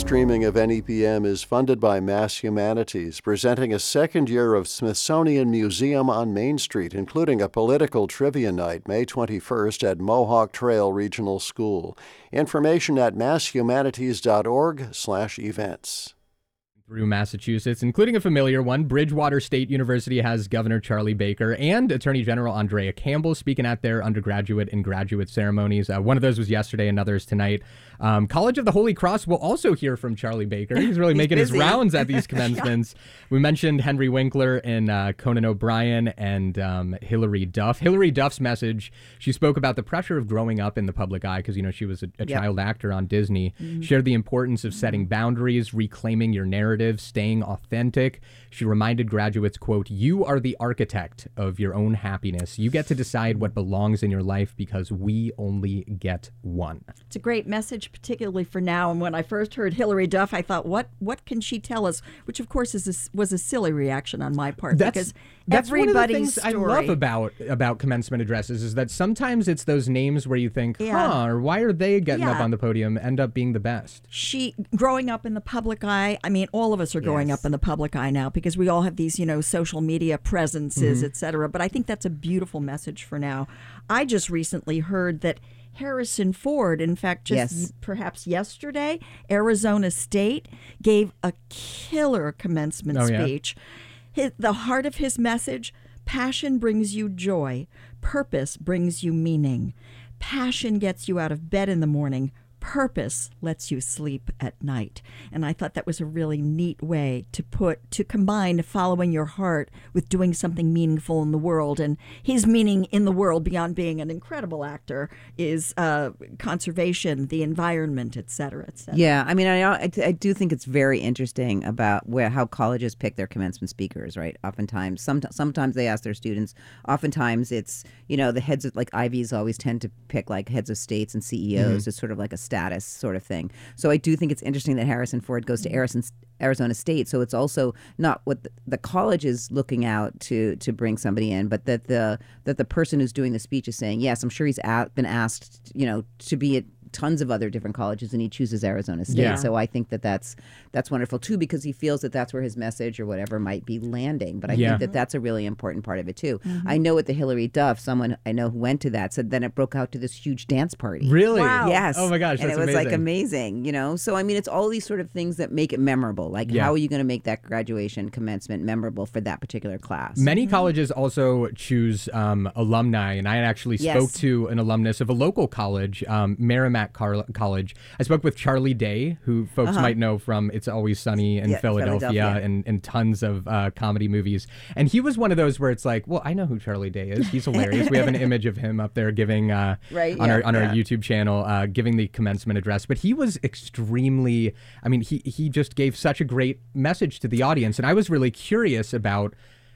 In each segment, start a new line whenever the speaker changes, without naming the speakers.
streaming of NEPM is funded by Mass Humanities, presenting a second year of Smithsonian Museum on Main Street, including a political trivia night May 21st at Mohawk Trail Regional School. Information at masshumanities.org/events.
Through Massachusetts, including a familiar one, Bridgewater State University has Governor Charlie Baker and Attorney General Andrea Campbell speaking at their undergraduate and graduate ceremonies. One of those was yesterday, another is tonight. College of the Holy Cross will also hear from Charlie Baker. He's really making
busy.
his rounds at these commencements. Yeah. We mentioned Henry Winkler and Conan O'Brien and Hilary Duff. Hilary Duff's message, she spoke about the pressure of growing up in the public eye because, she was a child actor on Disney, shared the importance of setting boundaries, reclaiming your narrative, staying authentic. She reminded graduates, quote, "You are the architect of your own happiness. You get to decide what belongs in your life because we only get one."
It's a great message, particularly for now. And when I first heard Hilary Duff, I thought, what can she tell us? Which, of course, was a silly reaction on my part.
That's
everybody's
one of the things
story.
I love about commencement addresses is that sometimes it's those names where you think, or why are they getting up on the podium, end up being the best.
She, growing up in the public eye, all of us are growing up in the public eye now because we all have these, social media presences, et cetera. But I think that's a beautiful message for now. I just recently heard that Harrison Ford, in fact, perhaps yesterday, Arizona State gave a killer commencement speech. The heart of his message: passion brings you joy, purpose brings you meaning. Passion gets you out of bed in the morning. Purpose lets you sleep at night. And I thought that was a really neat way to combine following your heart with doing something meaningful in the world. And his meaning in the world, beyond being an incredible actor, is conservation, the environment, et cetera, et cetera.
Yeah, I do think it's very interesting about how colleges pick their commencement speakers, right? Oftentimes, sometimes they ask their students. Oftentimes it's, the heads of, like Ivies always tend to pick like heads of states and CEOs as sort of like a status sort of thing. So I do think it's interesting that Harrison Ford goes to Arizona State. So it's also not what the college is looking out to bring somebody in, but that the person who's doing the speech is saying, yes, I'm sure he's been asked, to be at tons of other different colleges, and he chooses Arizona State. Yeah. So I think that's wonderful too, because he feels that that's where his message or whatever might be landing. But I think that that's a really important part of it too. I know with the Hilary Duff, someone I know who went to that said then it broke out to this huge dance party.
Really?
Wow.
Yes.
Oh my gosh,
and
that's
it was
amazing.
like amazing, So it's all these sort of things that make it memorable. Like how are you going to make that graduation commencement memorable for that particular class?
Many colleges also choose alumni, and I actually spoke to an alumnus of a local college, Merrimack College. I spoke with Charlie Day, who folks might know from It's Always Sunny in Philadelphia. And tons of comedy movies. And he was one of those where it's like, well, I know who Charlie Day is. He's hilarious. We have an image of him up there giving on our YouTube channel, giving the commencement address. But he was extremely, he just gave such a great message to the audience. And I was really curious about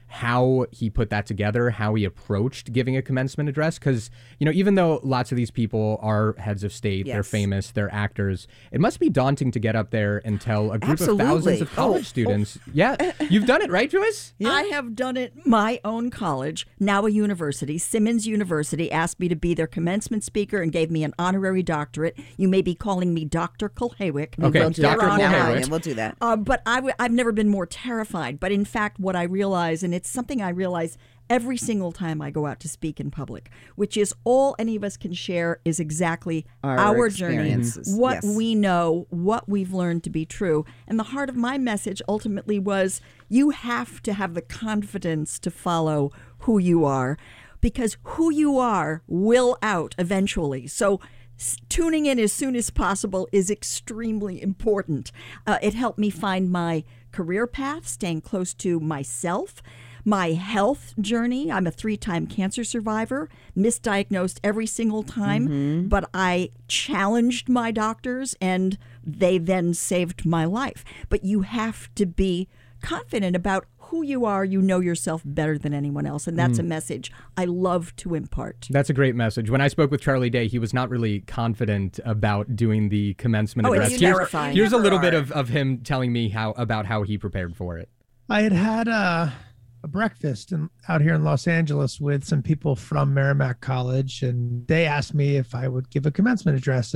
how he put that together, how he approached giving a commencement address. Because, even though lots of these people are heads of state, they're famous, they're actors, it must be daunting to get up there and tell a group of thousands of college students. Yeah, you've done it, right, Joyce?
Yeah. I have done it. My own college, now a university, Simmons University, asked me to be their commencement speaker and gave me an honorary doctorate. You may be calling me Dr. Kulhawick.
Okay, Dr.
Kulhawick. We'll do that.
But I've never been more terrified. But in fact, what I realize, and it's something I realize every single time I go out to speak in public, which is all any of us can share is exactly our journey, what we know, what we've learned to be true. And the heart of my message ultimately was you have to have the confidence to follow who you are, because who you are will out eventually. So tuning in as soon as possible is extremely important. It helped me find my career path, staying close to myself, my health journey. I'm a 3-time cancer survivor, misdiagnosed every single time, but I challenged my doctors and they then saved my life. But you have to be confident about who you are. You know yourself better than anyone else, and that's a message I love to impart.
That's a great message. When I spoke with Charlie Day, he was not really confident about doing the commencement address. Here's a little bit of him telling me about how he prepared for it.
I had a breakfast out here in Los Angeles with some people from Merrimack College, and they asked me if I would give a commencement address.